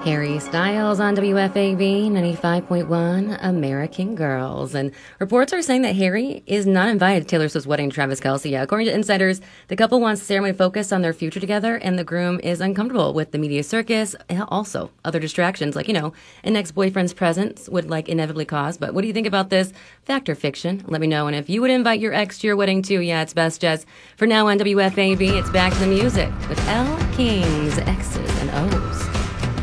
Harry Styles on WFAB 95.1 American Girls. And reports are saying that Harry is not invited to Taylor Swift's wedding to Travis Kelce. According to insiders, the couple wants the ceremony to focus on their future together, and the groom is uncomfortable with the media circus and also other distractions like, an ex-boyfriend's presence would inevitably cause. But what do you think about this? Fact or fiction? Let me know. And if you would invite your ex to your wedding too, it's best just. For now on WFAB, it's back to the music with Elle King's X's and O's.